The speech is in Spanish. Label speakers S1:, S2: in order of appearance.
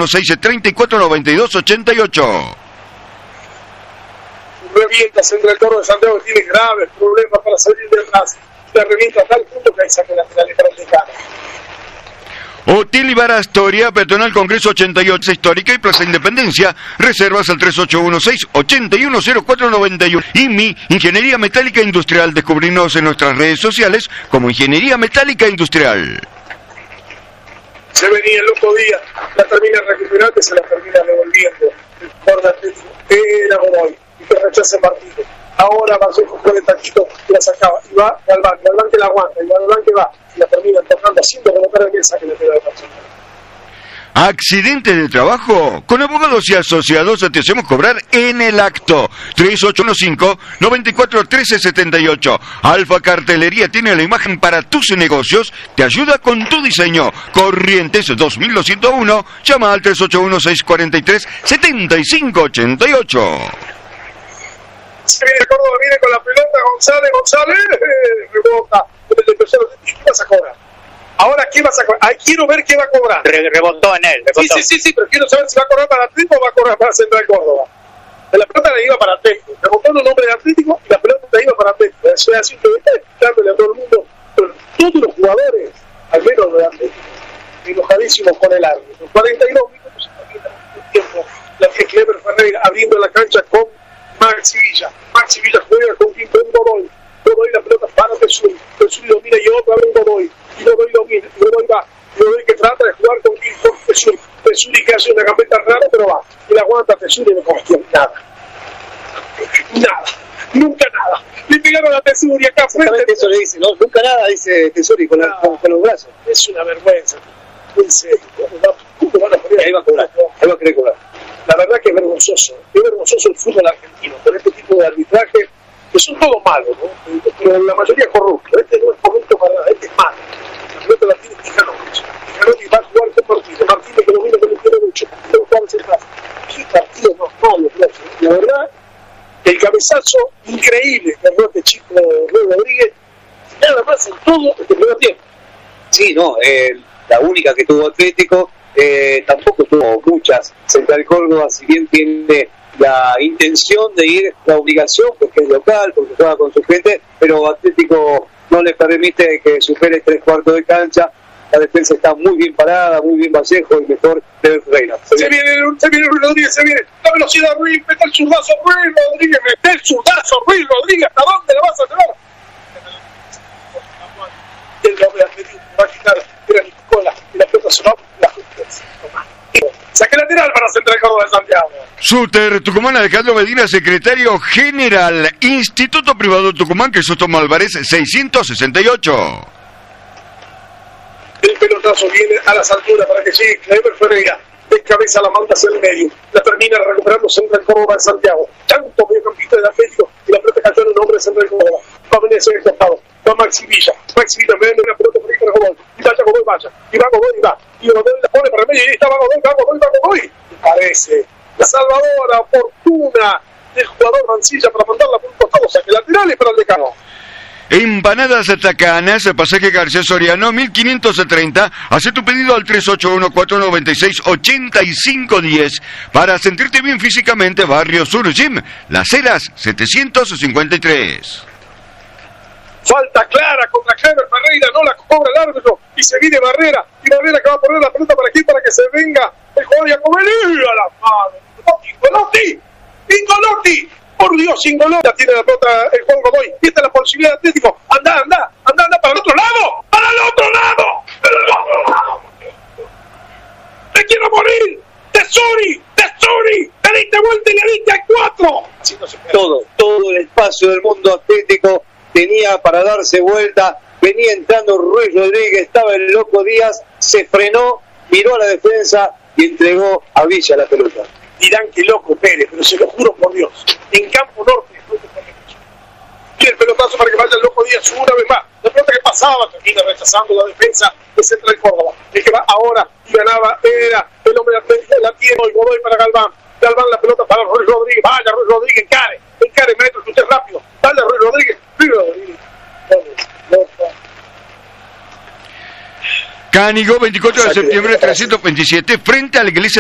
S1: 3816-3492-88.
S2: Revienta Central Córdoba de Santiago, que tiene graves problemas para salir de atrás. La revienta a tal punto que hay saque lateral para el decano.
S1: Hotel Ibar Astoria, Peatonal Congreso 88, Histórica y Plaza Independencia. Reservas al 3816-810491. IMI, Ingeniería Metálica Industrial. Descubrinos en nuestras redes sociales como Ingeniería Metálica Industrial.
S2: Se venía el otro día, la termina recuperando y se la termina devolviendo. El jugador de Atlético era Godoy y que rechaza el partido. Ahora Vallejo fue de taquito y la sacaba. Y va Galván que la aguanta, y Galván que va y la termina tocando, haciendo rebotar el mensaje que le pega de Barcelona.
S1: ¿Accidente de trabajo? Con Abogados y Asociados te hacemos cobrar en el acto. 3815-941378. Alfa Cartelería tiene la imagen para tus negocios. Te ayuda con tu diseño. Corrientes 2201. Llama al 381-643-7588.
S2: Se viene Córdoba, viene con la pelota, González, rebota. ¿Qué vas a cobrar? Ahora, ¿qué vas a cobrar? Ay, quiero ver qué va a cobrar.
S3: Rebotó en él. Rebotó.
S2: Sí, pero quiero saber si va a cobrar para Atlético o va a cobrar para Central Córdoba. La pelota la iba para Atlético. Rebotó en el nombre de Atlético y la pelota la iba para Atlético. Eso es así que está explicándole a todo el mundo. Pero todos los jugadores, al menos los de Atlético, enojadísimos con el árbitro. 42 minutos de tiempo. La que Clever Ferreira abriendo la cancha con Maxi Villa juega con Quinto Godoy la pelota para Tesuri domina y otra vez Godoy domina, Godoy va, Godoy que trata de jugar con Quinto Tesuri que hace una gambeta rara pero va, y la aguanta Tesuri no cuestión nada, nunca nada, le pegaron a Tesuri acá frente.
S3: Eso le dice, ¿no? Nunca nada, dice Tesuri con los brazos.
S2: Es una vergüenza, en serio, ¿cómo van a poner?
S3: Ahí va a cobrar, ahí va a querer cobrar.
S2: La verdad que es vergonzoso el fútbol argentino, con este tipo de arbitraje, que son todos malos, ¿no? Pero la mayoría corruptos. Este no es corrupto para nada, este es malo. La pelota la tiene Tijanovic va a jugar con Martínez que lo mira con el pie derecho, pero jugar hacia atrás. ¿Qué partido más malo, claro? La verdad, el cabezazo increíble que erró este chico Luis Rodríguez, nada más en todo este primer tiempo.
S3: Sí, no, la única que tuvo Atlético, tampoco tuvo muchas. Central Córdoba, si bien tiene la intención de ir, la obligación, porque es local, porque juega con su gente, pero Atlético no le permite que supere 3/4 de cancha. La defensa está muy bien parada, muy bien Vallejo, y mejor Clever Ferreira.
S2: Se viene Luis Rodríguez, se viene la velocidad Ruiz, mete el zurdazo Ruiz Rodríguez, ¿hasta dónde la vas a llevar? Y el hombre Atlético va a quitar, era Nicola, y la pelota sonó, la justicia. Saque lateral para Central Córdoba de Santiago.
S1: Súter Tucumán, Alejandro Medina, secretario general, Instituto Privado Tucumán, Crisóstomo Álvarez, 668.
S2: El pelotazo viene a las alturas para que llegue Clever Ferreira. De cabeza la manda hacia el medio. La termina recuperando Central Córdoba de Santiago. Tanto mediocampista de Atlético y la pelota cayó en el nombre de Central Córdoba. Va a venir ese costado. Va Maxi Villa me vende una pelota por ahí para Godoy. Y vaya Godoy, vaya. Y va Godoy, y va. Y Godoy la pone para el medio y ahí está, va Godoy. Me parece la salvadora oportuna del jugador Mancilla para mandarla por un costado. Saque laterales para el decano.
S1: Empanadas Tacanas, pasaje García Soriano, 1530. Haz tu pedido al 381-496-8510. Para sentirte bien físicamente, Barrio Sur Gym, Las Heras, 753.
S2: Falta clara contra Clever Ferreira, no la cobra el árbitro y se viene Barrera. Y Barrera que va a poner la pelota para aquí para que se venga el jugador Giacomelli a la mano. Ingolotti. Por Dios, Ingolotti tiene la pelota el juego Godoy. Y esta es la posibilidad de Atlético. Anda para el otro lado. ¡Me quiero morir! ¡Tesuri! ¡Le diste vuelta y le diste al 4!
S3: Todo el espacio del mundo Atlético tenía para darse vuelta. Venía entrando Ruiz Rodríguez, estaba el Loco Díaz, se frenó, miró a la defensa y entregó a Villa la pelota.
S2: Dirán que loco Pérez, pero se lo juro por Dios, en Campo Norte y el pelotazo para que vaya el Loco Díaz una vez más. La pelota que pasaba termina rechazando la defensa de Central Córdoba. El que va ahora y ganaba era el hombre de Atlético, la tiene y Godoy para Galván la pelota para Ruiz Rodríguez. Vaya Ruiz Rodríguez, encare maestro, que usted es rápido. Dale Ruiz Rodríguez.
S1: Cánigo, 24 de septiembre, 327, frente a la iglesia